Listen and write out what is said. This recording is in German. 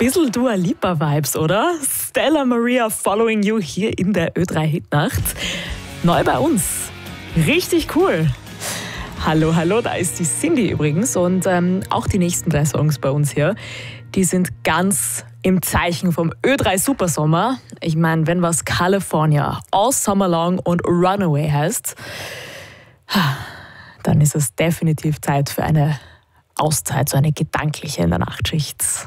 Bisschen Dua Lipa Vibes, oder? Stella Maria Following You hier in der Ö3 Hitnacht. Neu bei uns. Richtig cool. Hallo, hallo, da ist die Cindy übrigens und auch die nächsten 3 Songs bei uns hier, die sind ganz im Zeichen vom Ö3 Supersommer. Ich meine, wenn was California, All Summer Long und Runaway heißt, dann ist es definitiv Zeit für eine Auszeit, so eine gedankliche in der Nachtschicht.